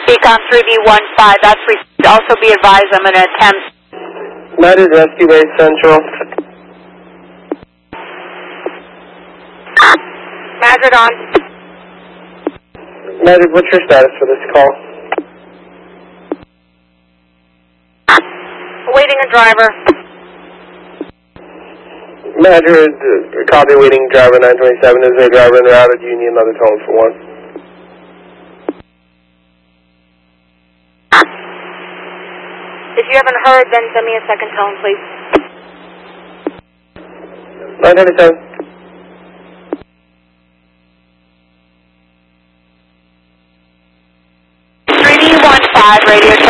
Beacon 3B15, that's received. Also be advised I'm going to attempt. United Rescue Base Central. Madrid on. Madrid, what's your status for this call? Awaiting a driver. Madrid, copy waiting driver 927. Is there a driver in the route, or do you need another tone for one? If you haven't heard, then send me a second tone, please. 927. 3D15, radio